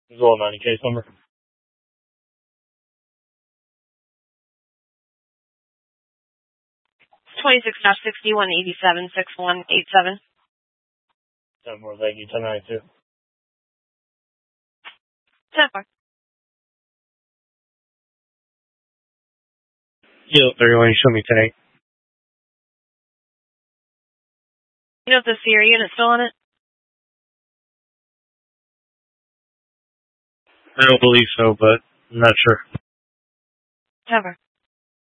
As well, 90 case number. 26-6187-6187. 10 more, thank you, 1092. 10-4. Kilo 31, show me 10-8. You know if the Sierra unit's still on it? I don't believe so, but I'm not sure. 10-4.